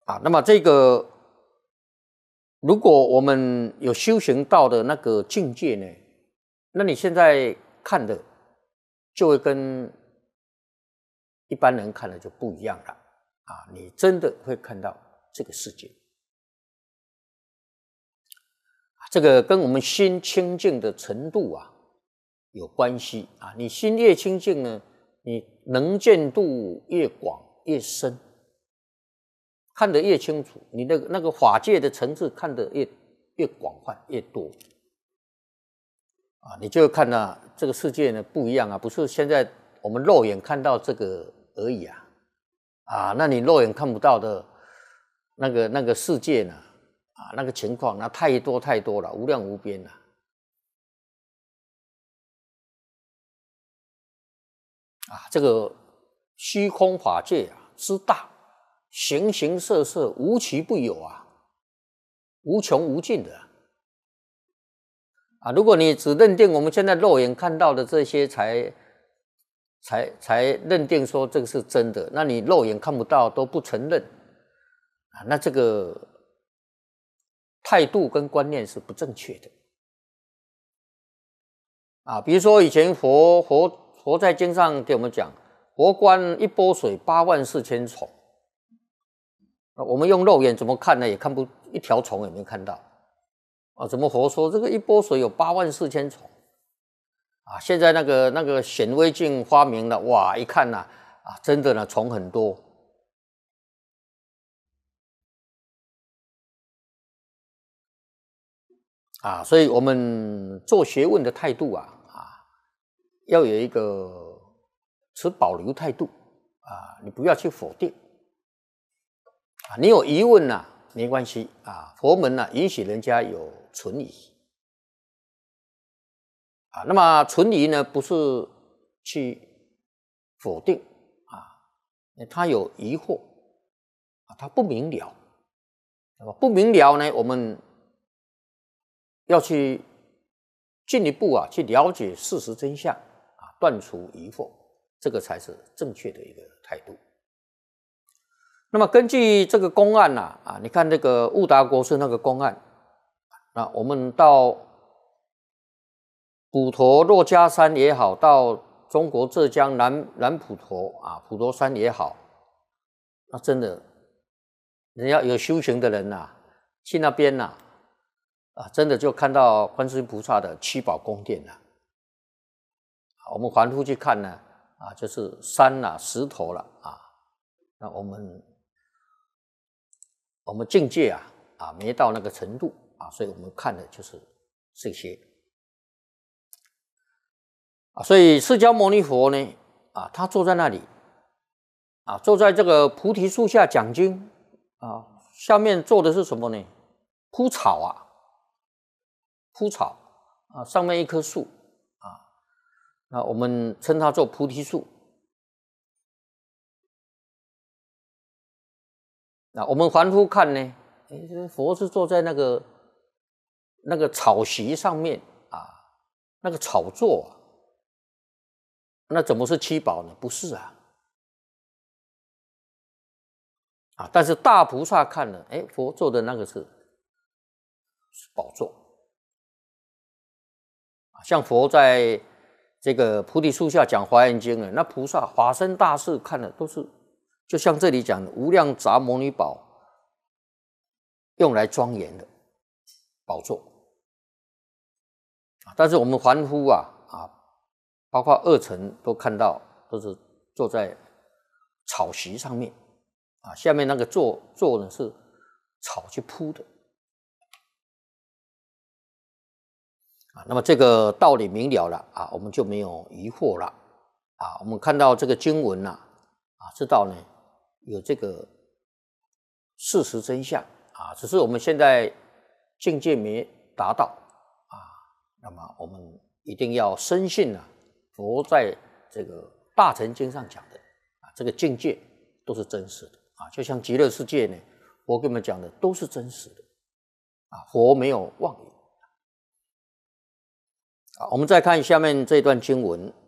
那么这个如果我们有修行到的那个境界呢，那你现在看的就会跟一般人看的就不一样了你真的会看到这个世界。这个跟我们心清净的程度有关系你心越清净呢，你能见度越广越深，看得越清楚，你的那个法界的层次看得越广泛越多你就看到这个世界呢不一样不是现在我们肉眼看到这个而已那你肉眼看不到的那个世界呢那个情况那太多太多了，无量无边了这个虚空法界之大，形形色色，无奇不有无穷无尽的如果你只认定我们现在肉眼看到的这些才认定说这个是真的，那你肉眼看不到都不承认那这个态度跟观念是不正确的比如说以前佛在经上给我们讲，佛观一钵水84000虫，我们用肉眼怎么看呢？也看不一条虫也没看到怎么佛说这个一钵水有84000虫现在那个显微镜发明了，哇，一看真的呢虫很多所以我们做学问的态度要有一个持保留态度你不要去否定你有疑问没关系佛门允许人家有存疑那么存疑呢不是去否定他有疑惑他不明了，不明了呢我们要去进一步去了解事实真相断除疑惑，这个才是正确的一个态度。那么根据这个公案你看这个悟达国师那个公案我们到普陀珞珈山也好，到中国浙江南普陀普陀山也好，那真的人家有修行的人去那边真的就看到观世音菩萨的七宝宫殿我们凡夫去看呢就是山石头了那我们境界没到那个程度所以我们看的就是这些所以释迦牟尼佛呢他坐在那里坐在这个菩提树下讲经下面坐的是什么呢？铺草铺草上面一棵树那我们称它做菩提树那我们凡夫看呢佛是坐在那个草席上面那个草座那怎么是七宝呢？不是但是大菩萨看了佛坐的那个是宝座像佛在这个菩提树下讲华严经那菩萨法身大士看的都是就像这里讲的无量杂摩尼宝用来庄严的宝座但是我们凡夫包括二乘都看到都是坐在草席上面下面那个座呢是草去铺的那么这个道理明了了我们就没有疑惑了我们看到这个经文知道呢有这个事实真相只是我们现在境界没达到那么我们一定要深信佛在这个大乘经上讲的这个境界都是真实的就像极乐世界呢佛跟我们讲的都是真实的佛没有妄语我们再看下面这段经文